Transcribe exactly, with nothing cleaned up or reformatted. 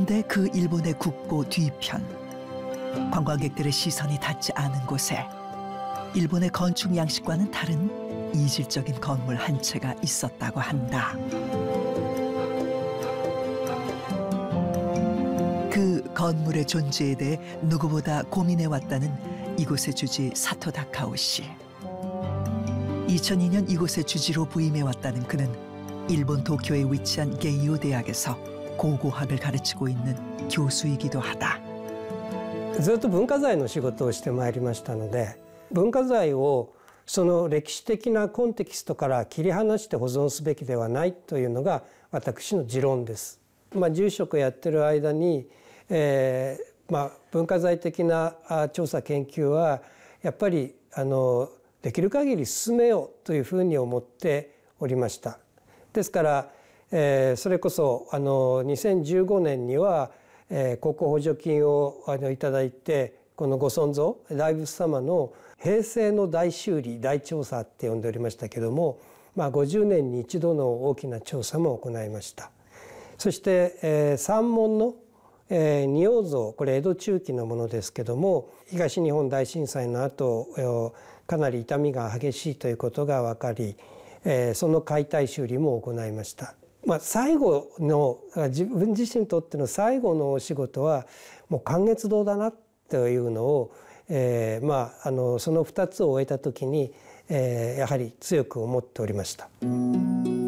그런데 그 일본의 국보 뒤편, 관광객들의 시선이 닿지 않은 곳에 일본의 건축 양식과는 다른 이질적인 건물 한 채가 있었다고 한다. 그 건물의 존재에 대해 누구보다 고민해왔다는 이곳의 주지 사토 다카오 씨. 이천이 년 이곳의 주지로 부임해왔다는 그는 일본 도쿄에 위치한 게이오 대학에서 고고학을 가르치고 있는 교수이기도 하다. ずっと文化財の仕事をしてまいりましたので、文化財をその歴史的なコンテキストから切り離して保存すべきではないというのが私の持論です。まあ、住職やってる間に、えーまあ、文化財的な調査研究はやっぱりあのできる限り進めようというふうに思っておりました。ですから、えー、それこそあのにせんじゅうごねんには、えー、国庫補助金をあのいただいて、このご尊像大仏様の平成の大修理大調査って呼んでおりましたけども、まあ、ごじゅうねんに一度の大きな調査も行いました。そして、えー、三門のえー、仁王像、これ江戸中期のものですけども、東日本大震災の後かなり傷みが激しいということが分かり、えー、その解体修理も行いました。まあ、最後の自分自身にとっての最後のお仕事はもう観月堂だなというのを、えーまあ、あのそのふたつを終えた時に、えー、やはり強く思っておりました。